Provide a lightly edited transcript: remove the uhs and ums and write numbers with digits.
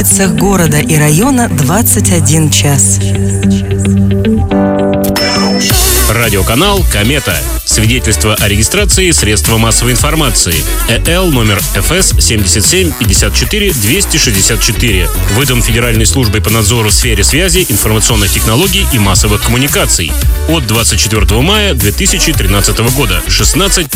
улицах города и района 21 час. Радиоканал «Комета». Свидетельство о регистрации средства массовой информации. ЭЛ номер ФС 7754-264. Выдан Федеральной службой по надзору в сфере связи, информационных технологий и массовых коммуникаций. От 24 мая 2013 года. 16